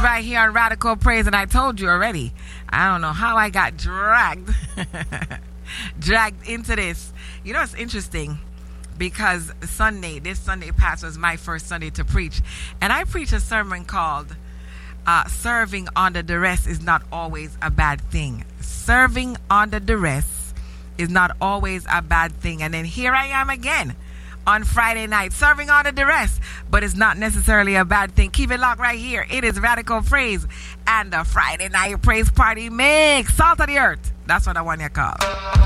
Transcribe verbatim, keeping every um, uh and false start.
right here on Radical Praise, and I told you already. I don't know how I got dragged, dragged into this. You know, it's interesting because Sunday, this Sunday past was my first Sunday to preach, and I preached a sermon called uh, "Serving Under Duress is Not Always a Bad Thing." Serving under duress is not always a bad thing, and then here I am again on Friday night, serving under duress, but it's not necessarily a bad thing. Keep it locked right here. It is Radical Praise and the Friday Night Praise Party Mix. Salt of the Earth. That's what I want you to call.